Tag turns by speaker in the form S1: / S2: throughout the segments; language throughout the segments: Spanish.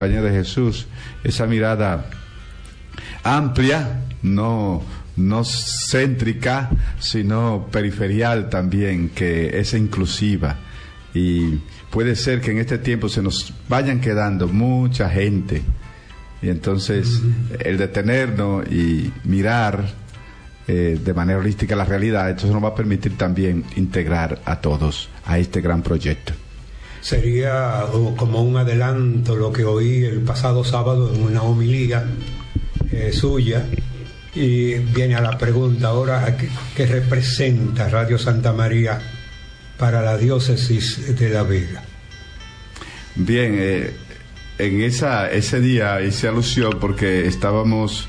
S1: de Jesús, esa mirada amplia, no céntrica, sino periferial también, que es inclusiva. Y puede ser que en este tiempo se nos vayan quedando mucha gente, y entonces el detenernos y mirar de manera holística la realidad, entonces nos va a permitir también integrar a todos a este gran proyecto.
S2: Sería como un adelanto lo que oí el pasado sábado en una homilía suya, y viene a la pregunta ahora: ¿qué representa Radio Santa María para la diócesis de La Vega?
S1: Bien, en ese día hice alusión porque estábamos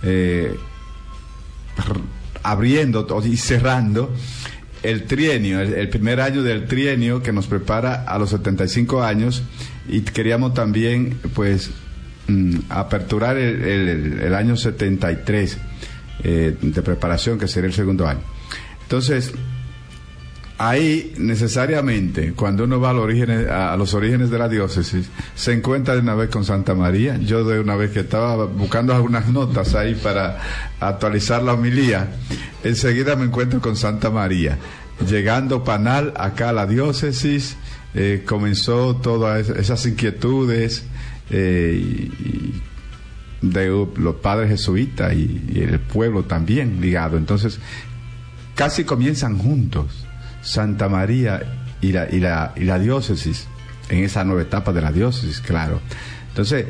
S1: abriendo y cerrando el trienio, el primer año del trienio que nos prepara a los 75 años, y queríamos también pues aperturar el año 73 de preparación, que sería el segundo año. Entonces ahí necesariamente, cuando uno va a los orígenes de la diócesis, se encuentra de una vez con Santa María. Yo de una vez que estaba buscando algunas notas ahí para actualizar la homilía, enseguida me encuentro con Santa María. Llegando Panal acá a la diócesis, comenzó todas esas inquietudes de los padres jesuitas y el pueblo también ligado. Entonces casi comienzan juntos Santa María y la diócesis, en esa nueva etapa de la diócesis, claro. Entonces,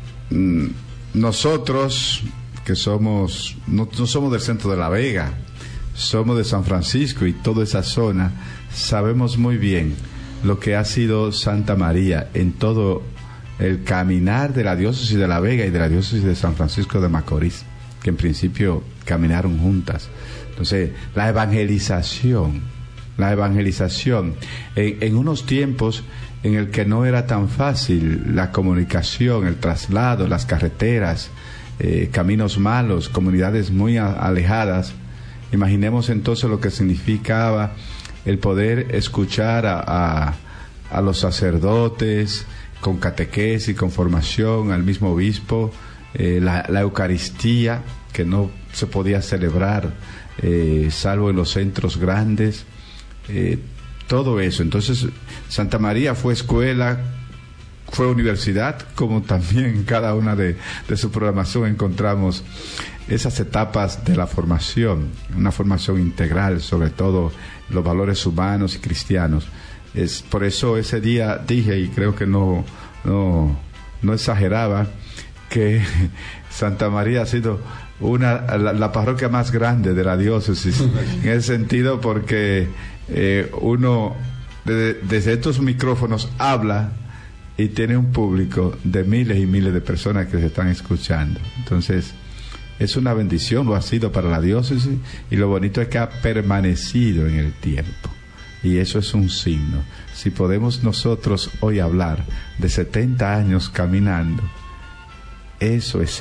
S1: nosotros que somos, no somos del centro de La Vega, somos de San Francisco y toda esa zona, sabemos muy bien lo que ha sido Santa María en todo el caminar de la diócesis de La Vega y de la diócesis de San Francisco de Macorís, que en principio caminaron juntas. Entonces, la evangelización en unos tiempos en el que no era tan fácil la comunicación, el traslado, las carreteras, caminos malos, comunidades muy alejadas. Imaginemos entonces lo que significaba el poder escuchar a los sacerdotes con catequesis, con formación, al mismo obispo, la Eucaristía, que no se podía celebrar salvo en los centros grandes. Todo eso. Entonces Santa María fue escuela, fue universidad, como también en cada una de su programación encontramos esas etapas de la formación, una formación integral, sobre todo los valores humanos y cristianos. Es por eso ese día dije, y creo que no exageraba, que Santa María ha sido la parroquia más grande de la diócesis, en ese sentido, porque uno desde estos micrófonos habla y tiene un público de miles y miles de personas que se están escuchando. Entonces es una bendición, lo ha sido para la diócesis, y lo bonito es que ha permanecido en el tiempo, y eso es un signo. Si podemos nosotros hoy hablar de 70 años caminando, eso es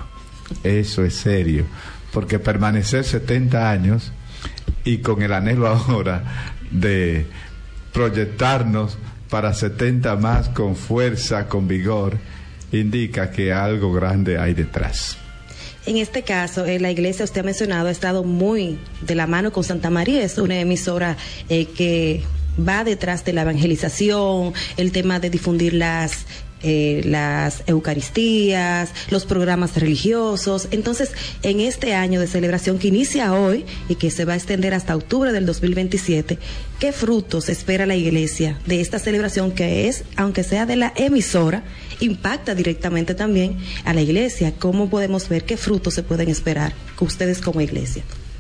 S1: serio, porque permanecer 70 años y con el anhelo ahora de proyectarnos para 70 más con fuerza, con vigor, indica que algo grande hay detrás.
S3: En este caso, la iglesia, usted ha mencionado, ha estado muy de la mano con Santa María. Es una emisora que va detrás de la evangelización, el tema de difundir las Eucaristías, los programas religiosos. Entonces, en este año de celebración que inicia hoy y que se va a extender hasta octubre del 2027, ¿qué frutos espera la iglesia de esta celebración que es, aunque sea de la emisora, impacta directamente también a la iglesia? ¿Cómo podemos ver qué frutos se pueden esperar ustedes como iglesia?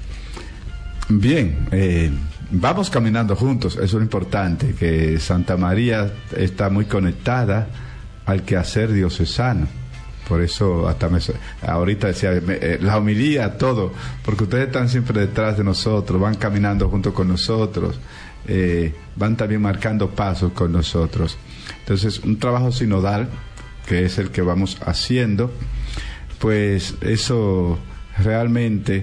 S1: Bien, vamos caminando juntos. Eso es lo importante, que Santa María está muy conectada al quehacer diocesano. Por eso ahorita decía la homilía, todo, porque ustedes están siempre detrás de nosotros, van caminando junto con nosotros, van también marcando pasos con nosotros. Entonces, un trabajo sinodal, que es el que vamos haciendo, pues eso realmente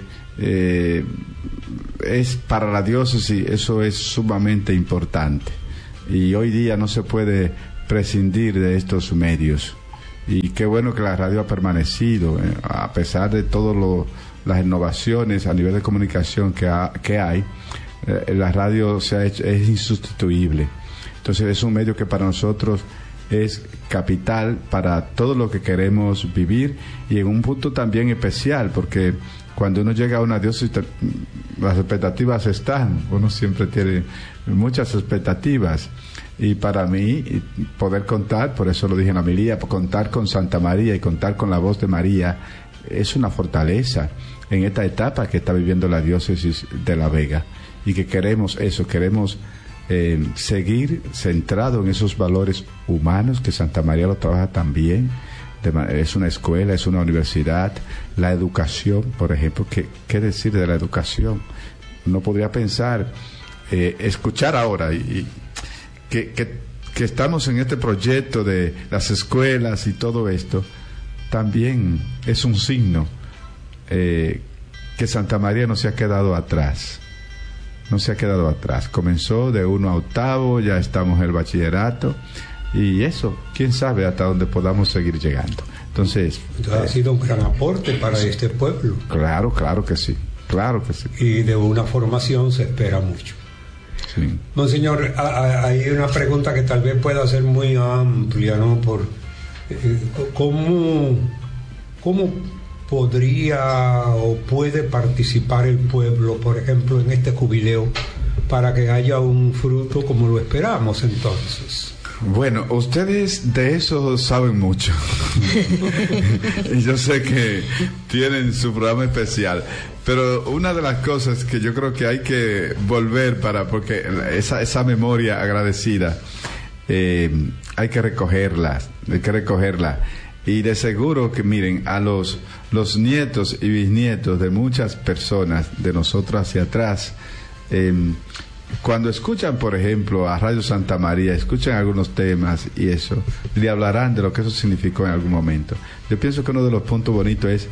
S1: es para la diócesis, eso es sumamente importante, y hoy día no se puede prescindir de estos medios. Y qué bueno que la radio ha permanecido, a pesar de todas las innovaciones a nivel de comunicación que hay, la radio es insustituible. Entonces es un medio que para nosotros es capital para todo lo que queremos vivir, y en un punto también especial, porque cuando uno llega a una diócesis, las expectativas están, uno siempre tiene muchas expectativas, y para mí poder contar, por eso lo dije en la homilía, contar con Santa María y contar con la voz de María es una fortaleza en esta etapa que está viviendo la diócesis de La Vega, y que queremos eso, queremos seguir centrado en esos valores humanos que Santa María lo trabaja también. Es una escuela, es una universidad. La educación, por ejemplo, ¿qué decir de la educación? Uno podría pensar, escuchar ahora que estamos en este proyecto de las escuelas y todo esto, también es un signo que Santa María no se ha quedado atrás. No se ha quedado atrás. Comenzó de 1 a 8, ya estamos en el bachillerato, y eso, quién sabe hasta dónde podamos seguir llegando. Entonces
S2: ha sido un gran aporte para este pueblo.
S1: Claro que sí, claro que sí.
S2: Y de una formación se espera mucho.
S1: Sí.
S2: Monseñor, hay una pregunta que tal vez pueda ser muy amplia, ¿no? ¿Cómo podría o puede participar el pueblo, por ejemplo, en este jubileo, para que haya un fruto como lo esperamos entonces?
S1: Bueno, ustedes de eso saben mucho. Y yo sé que tienen su programa especial, pero una de las cosas que yo creo que hay que volver porque esa memoria agradecida, hay que recogerla. Y de seguro que miren, a los nietos y bisnietos de muchas personas, de nosotros hacia atrás, cuando escuchan, por ejemplo, a Radio Santa María, escuchan algunos temas y eso, le hablarán de lo que eso significó en algún momento. Yo pienso que uno de los puntos bonitos es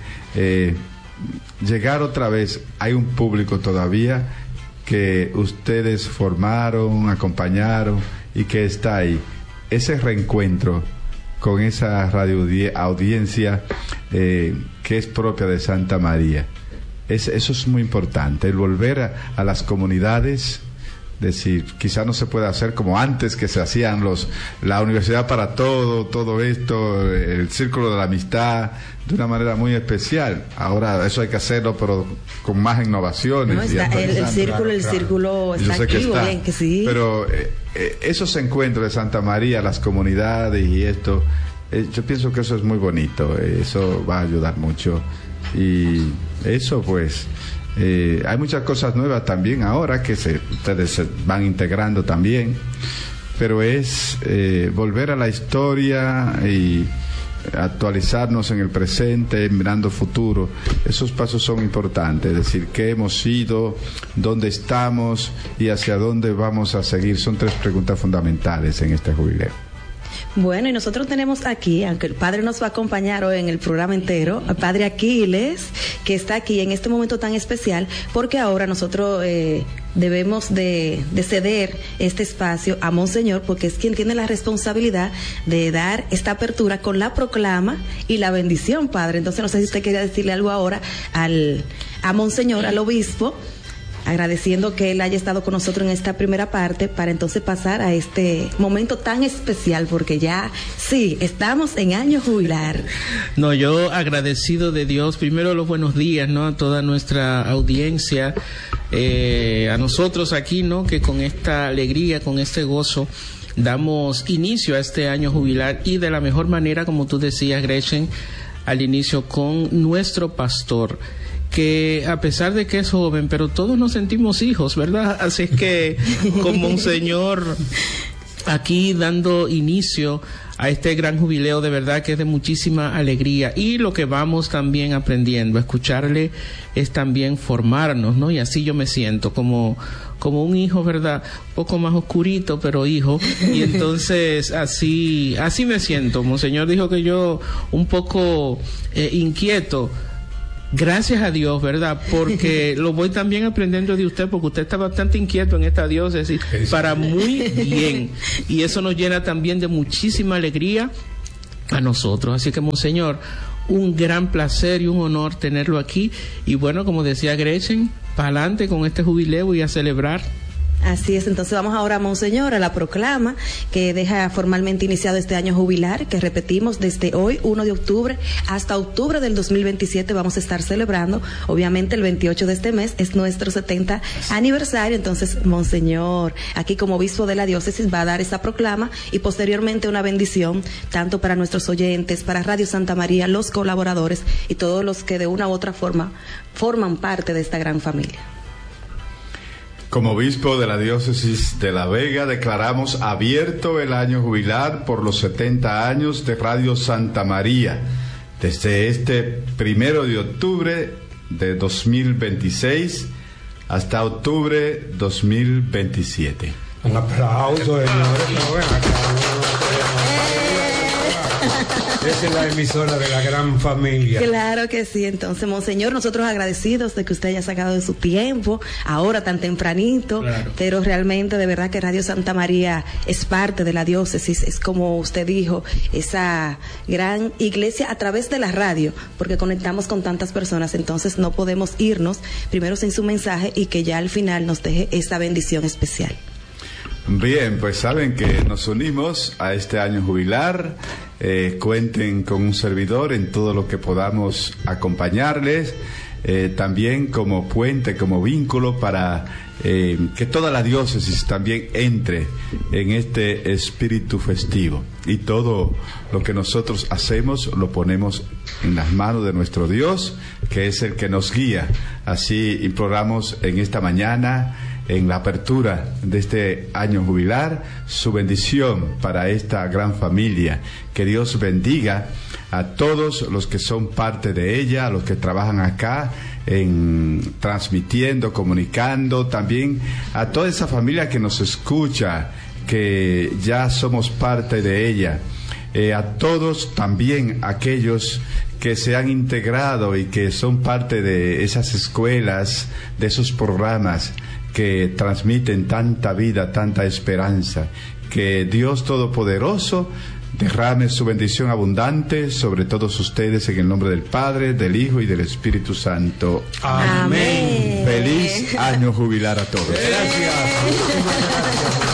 S1: llegar otra vez. Hay un público todavía que ustedes formaron, acompañaron, y que está ahí. Ese reencuentro con esa radio audiencia que es propia de Santa María. Eso es muy importante, el volver a las comunidades. Decir, quizá no se puede hacer como antes, que se hacían la universidad para todo esto, el círculo de la amistad, de una manera muy especial. Ahora eso hay que hacerlo, pero con más innovaciones.
S3: No, está, el círculo está activo, bien que sí.
S1: Pero esos encuentros de Santa María, las comunidades y esto, yo pienso que eso es muy bonito, eso va a ayudar mucho. Y eso pues... hay muchas cosas nuevas también ahora que ustedes se van integrando también, pero es volver a la historia y actualizarnos en el presente, mirando futuro. Esos pasos son importantes, es decir, qué hemos sido, dónde estamos y hacia dónde vamos a seguir. Son 3 preguntas fundamentales en este jubileo.
S3: Bueno, y nosotros tenemos aquí, aunque el padre nos va a acompañar hoy en el programa entero, al padre Aquiles, que está aquí en este momento tan especial, porque ahora nosotros debemos de ceder este espacio a Monseñor, porque es quien tiene la responsabilidad de dar esta apertura con la proclama y la bendición, padre. Entonces no sé si usted quería decirle algo ahora a Monseñor, al obispo, agradeciendo que él haya estado con nosotros en esta primera parte, para entonces pasar a este momento tan especial, porque ya sí, estamos en año jubilar.
S4: No, yo agradecido de Dios, primero los buenos días, ¿no?, a toda nuestra audiencia, a nosotros aquí, ¿no?, que con esta alegría, con este gozo, damos inicio a este año jubilar, y de la mejor manera, como tú decías, Gretchen, al inicio con nuestro pastor, que a pesar de que es joven, pero todos nos sentimos hijos, ¿verdad? Así es que con Monseñor aquí dando inicio a este gran jubileo, de verdad que es de muchísima alegría, y lo que vamos también aprendiendo, escucharle es también formarnos, ¿no? Y así yo me siento como un hijo, ¿verdad? Poco más oscurito, pero hijo, y entonces así me siento. Monseñor dijo que yo un poco inquieto. Gracias a Dios, ¿verdad? Porque lo voy también aprendiendo de usted, porque usted está bastante inquieto en esta diócesis, para muy bien. Y eso nos llena también de muchísima alegría a nosotros. Así que, Monseñor, un gran placer y un honor tenerlo aquí. Y bueno, como decía Gretchen, para adelante con este jubileo y a celebrar.
S3: Así es, entonces vamos ahora, Monseñor, a la proclama que deja formalmente iniciado este año jubilar, que repetimos desde hoy, 1 de octubre, hasta octubre del 2027 vamos a estar celebrando. Obviamente el 28 de este mes es nuestro 70 aniversario, entonces, Monseñor, aquí como obispo de la diócesis va a dar esa proclama y posteriormente una bendición, tanto para nuestros oyentes, para Radio Santa María, los colaboradores y todos los que de una u otra forma forman parte de esta gran familia.
S1: Como obispo de la diócesis de La Vega, declaramos abierto el año jubilar por los 70 años de Radio Santa María, desde este 1 de octubre de 2026 hasta octubre 2027.
S2: Un aplauso, señores. Esa es la emisora de la gran familia.
S3: Claro que sí. Entonces, Monseñor, nosotros agradecidos de que usted haya sacado de su tiempo, ahora tan tempranito, claro. Pero realmente, de verdad que Radio Santa María es parte de la diócesis, es como usted dijo, esa gran iglesia a través de la radio, porque conectamos con tantas personas, entonces no podemos irnos primero sin su mensaje y que ya al final nos deje esa bendición especial.
S1: Bien, pues saben que nos unimos a este año jubilar. Cuenten con un servidor en todo lo que podamos acompañarles, también como puente, como vínculo para que toda la diócesis también entre en este espíritu festivo. Y todo lo que nosotros hacemos lo ponemos en las manos de nuestro Dios, que es el que nos guía. Así imploramos en esta mañana, en la apertura de este año jubilar, su bendición para esta gran familia. Que Dios bendiga a todos los que son parte de ella, a los que trabajan acá, transmitiendo, comunicando, también a toda esa familia que nos escucha, que ya somos parte de ella, a todos también aquellos que se han integrado y que son parte de esas escuelas, de esos programas que transmiten tanta vida, tanta esperanza. Que Dios Todopoderoso derrame su bendición abundante sobre todos ustedes en el nombre del Padre, del Hijo y del Espíritu Santo.
S3: Amén.
S1: Feliz año jubilar a todos.
S2: Gracias.